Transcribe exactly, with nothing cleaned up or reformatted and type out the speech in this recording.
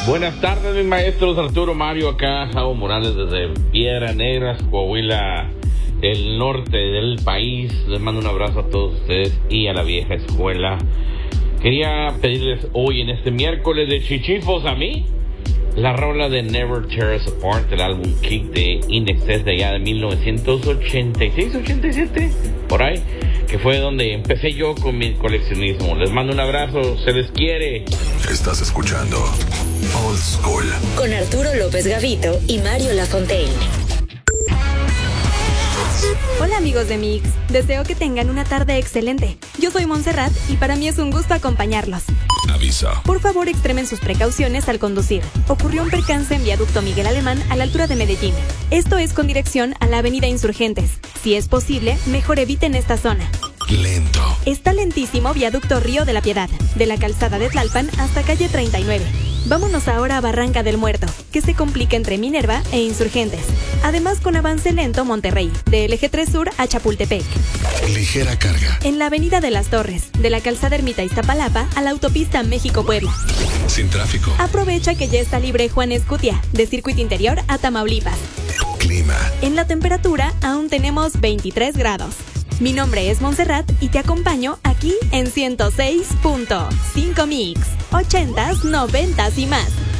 Buenas tardes, mis maestros. Arturo Mario acá, Javo Morales desde Piedras Negras, Coahuila, el norte del país. Les mando un abrazo a todos ustedes y a la vieja escuela. Quería pedirles hoy, en este miércoles de Chichifos a mí, la rola de Never Tear Us Apart, del álbum Kick de In Excess de allá de mil novecientos ochenta y seis, ochenta y siete, por ahí, que fue donde empecé yo con mi coleccionismo. Les mando un abrazo, se les quiere. Estás escuchando Old School con Arturo López Gavito y Mario Lafontaine. Hola amigos de Mix, deseo que tengan una tarde excelente. Yo soy Montserrat y para mí es un gusto acompañarlos. Avisa. Por favor, extremen sus precauciones al conducir. Ocurrió un percance en Viaducto Miguel Alemán a la altura de Medellín. Esto es con dirección a la avenida Insurgentes. Si es posible, mejor eviten esta zona. Lento. Está lentísimo Viaducto Río de la Piedad, de la calzada de Tlalpan hasta calle treinta y nueve. Vámonos ahora a Barranca del Muerto, que se complica entre Minerva e Insurgentes. Además, con avance lento Monterrey, del eje tres sur a Chapultepec. Ligera carga. En la avenida de las Torres, de la calzada Ermita Iztapalapa a la autopista México-Puebla. Sin tráfico. Aprovecha que ya está libre Juan Escutia, de Circuito Interior a Tamaulipas. Clima. En la temperatura aún tenemos veintitrés grados. Mi nombre es Montserrat y te acompaño aquí en ciento seis punto cinco Mix. ochentas, noventas y más.